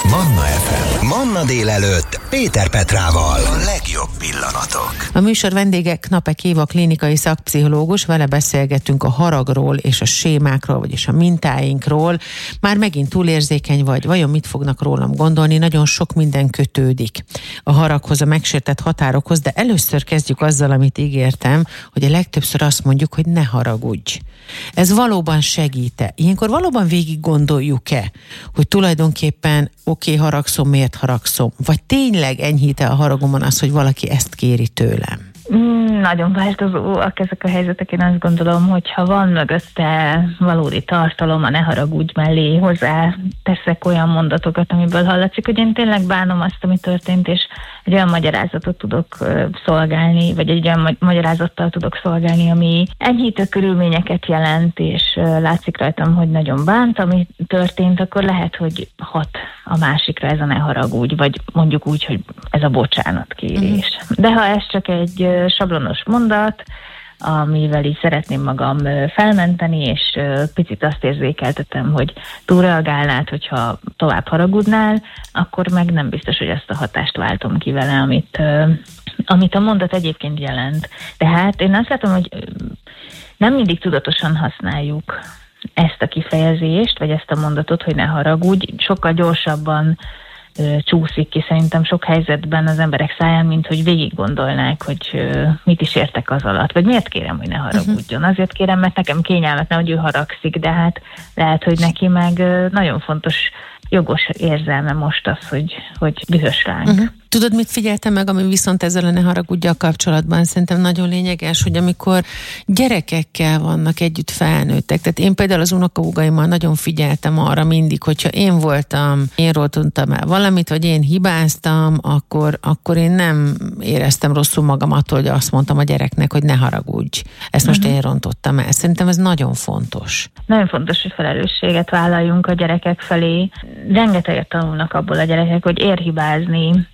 Manna FM. Manna délelőtt Péter Petrával. A legjobb pillanatok. A műsor vendége Knapek Éva, klinikai szakpszichológus, vele beszélgetünk a haragról és a sémákról, vagyis a mintáinkról. Már megint túlérzékeny vagy, vajon mit fognak rólam gondolni? Nagyon sok minden kötődik a haraghoz, a megsértett határokhoz, de először kezdjük azzal, amit ígértem, hogy a legtöbbször azt mondjuk, hogy ne haragudj. Ez valóban segít-e? Ilyenkor valóban végig gondoljuk-e, hogy tulajdonképpen haragszom, miért haragszom? Vagy tényleg enyhít-e a haragomon az, hogy valaki ezt kéri tőlem? Nagyon változóak ezek a helyzetek. Én azt gondolom, hogy ha van mögötte valódi tartalom, a ne haragudj mellé hozzá teszek olyan mondatokat, amiből hallatszik, hogy én tényleg bánom azt, ami történt, és egy olyan magyarázatot tudok szolgálni, vagy egy olyan magyarázattal tudok szolgálni, ami enyhítő körülményeket jelent, és látszik rajtam, hogy nagyon bánt, ami történt, akkor lehet, hogy hat a másikra ez a ne haragudj, vagy mondjuk úgy, hogy ez a bocsánatkérés. De ha ez csak egy sablonos mondat, amivel így szeretném magam felmenteni, és picit azt érzékeltetem, hogy túlreagálnád, hogyha tovább haragudnál, akkor meg nem biztos, hogy ezt a hatást váltom ki vele, amit a mondat egyébként jelent. Tehát én azt látom, hogy nem mindig tudatosan használjuk ezt a kifejezést, vagy ezt a mondatot, hogy ne haragudj, sokkal gyorsabban csúszik ki szerintem sok helyzetben az emberek száján, mint hogy végig gondolnák, hogy mit is értek az alatt, vagy miért kérem, hogy ne haragudjon. Azért kérem, mert nekem kényelmetlen, hogy ő haragszik, de hát lehet, hogy neki meg nagyon fontos, jogos érzelme most az, hogy dühös ránk. Tudod, mit figyeltem meg, ami viszont ezzel a ne haragudjal kapcsolatban szerintem nagyon lényeges, hogy amikor gyerekekkel vannak együtt felnőttek, tehát én például az unokahúgaimmal nagyon figyeltem arra mindig, hogyha én rontottam el valamit, vagy én hibáztam, akkor én nem éreztem rosszul magam attól, hogy azt mondtam a gyereknek, hogy ne haragudj. Ezt most én rontottam el. Szerintem ez nagyon fontos. Nagyon fontos, hogy felelősséget vállaljunk a gyerekek felé. Rengeteget tanulnak abból a gyerekek, hogy ér hibázni,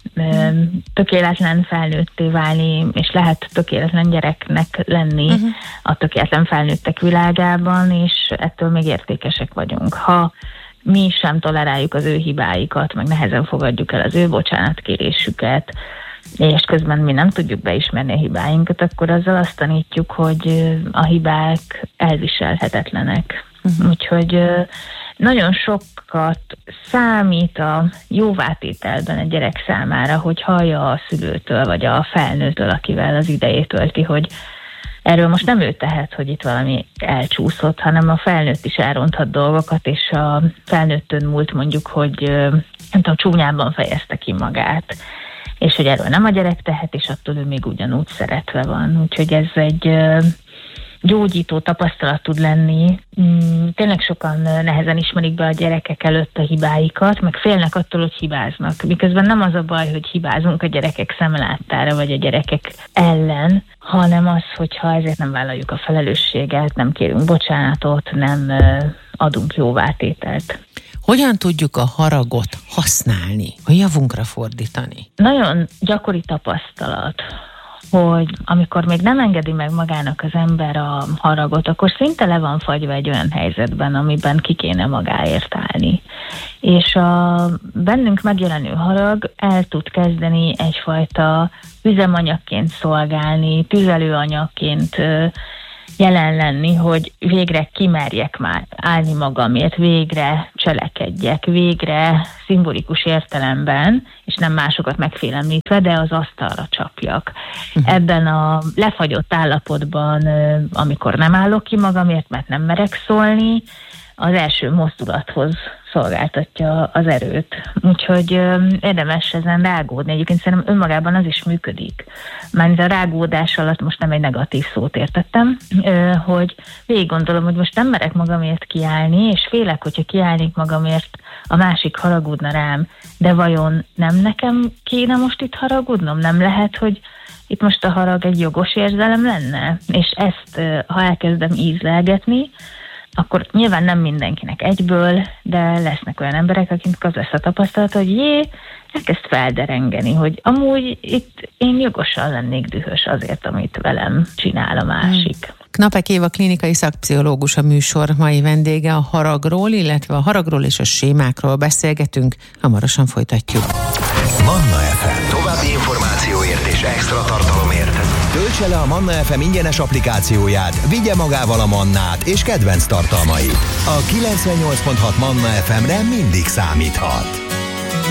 tökéletlen felnőtté válni, és lehet tökéletlen gyereknek lenni a tökéletlen felnőttek világában, és ettől még értékesek vagyunk. Ha mi sem toleráljuk az ő hibáikat, meg nehezen fogadjuk el az ő bocsánatkérésüket, és közben mi nem tudjuk beismerni a hibáinkat, akkor azzal azt tanítjuk, hogy a hibák elviselhetetlenek. Úgyhogy nagyon sokat számít a jóvátételben a gyerek számára, hogy hallja a szülőtől, vagy a felnőttől, akivel az idejét tölti, hogy erről most nem ő tehet, hogy itt valami elcsúszott, hanem a felnőtt is elronthat dolgokat, és a felnőttön múlt mondjuk, hogy nem tudom, csúnyában fejezte ki magát, és hogy erről nem a gyerek tehet, és attól ő még ugyanúgy szeretve van. Úgyhogy ez egy gyógyító tapasztalat tud lenni. Tényleg sokan nehezen ismerik be a gyerekek előtt a hibáikat, meg félnek attól, hogy hibáznak. Miközben nem az a baj, hogy hibázunk a gyerekek szemláttára, vagy a gyerekek ellen, hanem az, hogyha ezért nem vállaljuk a felelősséget, nem kérünk bocsánatot, nem adunk jóvátételt. Hogyan tudjuk a haragot használni, a javunkra fordítani? Nagyon gyakori tapasztalat, hogy amikor még nem engedi meg magának az ember a haragot, akkor szinte le van fagyva egy olyan helyzetben, amiben ki kéne magáért állni. És a bennünk megjelenő harag el tud kezdeni egyfajta üzemanyagként szolgálni, tüzelőanyagként jelen lenni, hogy végre kimerjek már állni magamért, végre cselekedjek, végre szimbolikus értelemben, és nem másokat megfélemlítve, de az asztalra csapjak. Ebben a lefagyott állapotban, amikor nem állok ki magamért, mert nem merek szólni, az első mozdulathoz szolgáltatja az erőt. Úgyhogy érdemes ezen rágódni. Egyébként szerintem önmagában az is működik. Mármint a rágódás alatt most nem egy negatív szót értettem, hogy végig gondolom, hogy most nem merek magamért kiállni, és félek, hogyha kiállnék magamért, a másik haragudna rám, de vajon nem nekem kéne most itt haragudnom? Nem lehet, hogy itt most a harag egy jogos érzelem lenne? És ezt, ha elkezdem ízlelgetni, akkor nyilván nem mindenkinek egyből, de lesznek olyan emberek, akik az lesz a tapasztalat, hogy elkezd felderengeni, hogy amúgy itt én jogosan lennék dühös azért, amit velem csinál a másik. Knapek Éva klinikai szakpszichológus a műsor mai vendége. A haragról, illetve a haragról és a sémákról beszélgetünk. Hamarosan folytatjuk. Manna FM. További információért és extra tartalomért töltse le a Manna FM ingyenes applikációját, vigye magával a Mannát és kedvenc tartalmait. A 98.6 Manna FM-re mindig számíthat.